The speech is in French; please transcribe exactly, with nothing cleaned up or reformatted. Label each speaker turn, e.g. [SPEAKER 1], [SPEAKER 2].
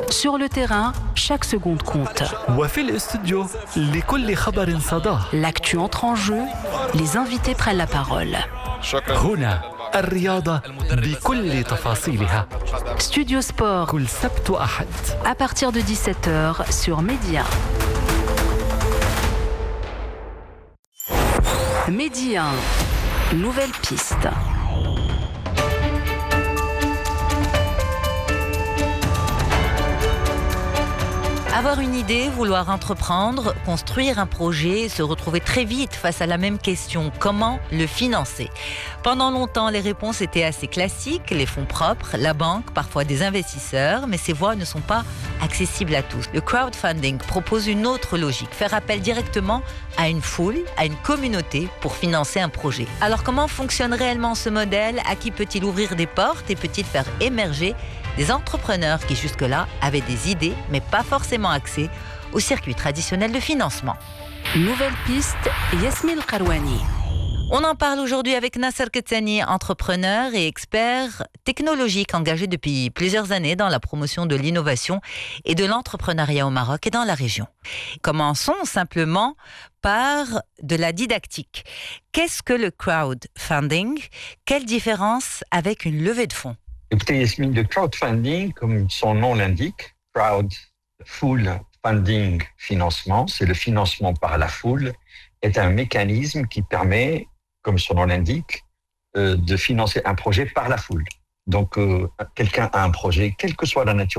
[SPEAKER 1] Sur le terrain, chaque seconde compte.
[SPEAKER 2] وفي الاستوديو لكل خبر صداه.
[SPEAKER 1] L'actu entre en jeu, les invités prennent la parole.
[SPEAKER 2] هنا الرياضة بكل تفاصيلها.
[SPEAKER 1] Studio Sport,
[SPEAKER 2] كل سبت وأحد.
[SPEAKER 1] à partir de dix-sept heures sur Média. Média, nouvelle piste.
[SPEAKER 3] Avoir une idée, vouloir entreprendre, construire un projet, se retrouver très vite face à la même question, comment le financer ? Pendant longtemps, les réponses étaient assez classiques, les fonds propres, la banque, parfois des investisseurs, mais ces voies ne sont pas accessibles à tous. Le crowdfunding propose une autre logique, faire appel directement à une foule, à une communauté pour financer un projet. Alors comment fonctionne réellement ce modèle ? À qui peut-il ouvrir des portes et peut-il faire émerger des entrepreneurs qui jusque-là avaient des idées, mais pas forcément accès au circuit traditionnel de financement.
[SPEAKER 1] Nouvelle piste, Yasmine Karouani.
[SPEAKER 3] On en parle aujourd'hui avec Nasser Ketsani, entrepreneur et expert technologique engagé depuis plusieurs années dans la promotion de l'innovation et de l'entrepreneuriat au Maroc et dans la région. Commençons simplement par de la didactique. Qu'est-ce que le crowdfunding ? Quelle différence avec une levée de fonds ?
[SPEAKER 4] Écoutez, Yasmine, le crowdfunding, comme son nom l'indique, crowd, foule, funding, financement, c'est le financement par la foule, est un mécanisme qui permet, comme son nom l'indique, euh, de financer un projet par la foule. Donc, euh, quelqu'un a un projet, quelle que soit la nature